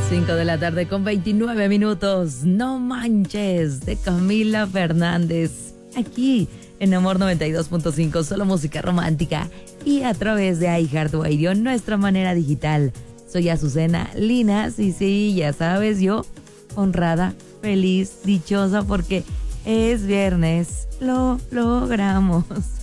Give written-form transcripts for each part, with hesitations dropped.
5 de la tarde con 29 minutos. No manches, de Camila Fernández. Aquí en Amor 92.5, solo música romántica. Y a través de iHeartRadio, nuestra manera digital. Soy Azucena Linas y sí, ya sabes, yo honrada, feliz, dichosa porque es viernes. Lo logramos.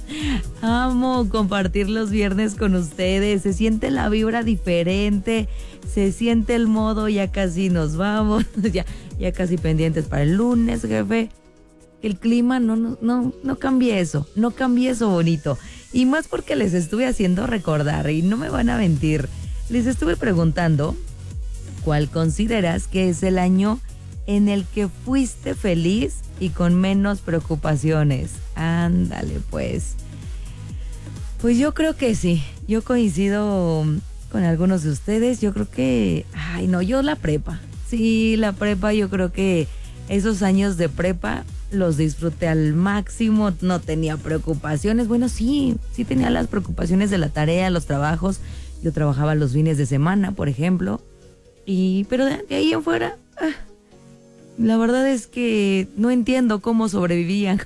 Amo compartir los viernes con ustedes. Se siente la vibra diferente. Se siente el modo, ya casi nos vamos. Ya casi pendientes para el lunes, jefe. El clima no cambie eso. No cambie eso bonito. Y más porque les estuve haciendo recordar y no me van a mentir. Les estuve preguntando ¿cuál consideras que es el año en el que fuiste feliz y con menos preocupaciones? Ándale, pues. Pues yo creo que sí. Yo coincido con algunos de ustedes. Yo creo que... yo la prepa. Sí, la prepa, yo creo que esos años de prepa los disfruté al máximo. No tenía preocupaciones. Bueno, sí tenía las preocupaciones de la tarea, los trabajos. Yo trabajaba los fines de semana, por ejemplo. Pero de ahí en fuera... la verdad es que no entiendo cómo sobrevivían.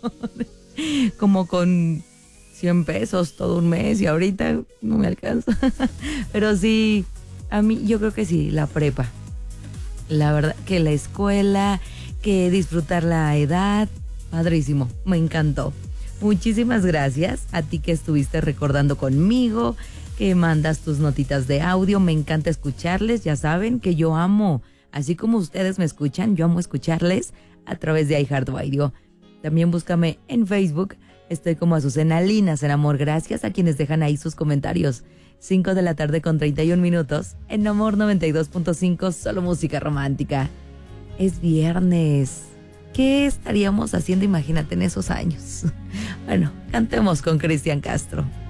Como con 100 pesos todo un mes y ahorita no me alcanza. Pero sí, a mí yo creo que sí, la prepa. La verdad que la escuela, que disfrutar la edad, padrísimo, me encantó. Muchísimas gracias a ti que estuviste recordando conmigo, que mandas tus notitas de audio, me encanta escucharles, ya saben que yo amo. Así como ustedes me escuchan, yo amo escucharles a través de iHeartRadio. También búscame en Facebook. Estoy como Azucena Linas en Amor. Gracias a quienes dejan ahí sus comentarios. 5 de la tarde con 31 minutos. En Amor 92.5, solo música romántica. Es viernes. ¿Qué estaríamos haciendo? Imagínate en esos años. Bueno, cantemos con Cristian Castro.